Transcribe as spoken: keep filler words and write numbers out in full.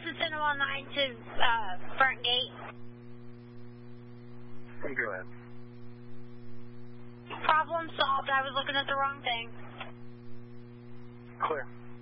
is Cinema nine to uh, front gate. Go ahead. Problem solved. I was looking at the wrong thing. Clear.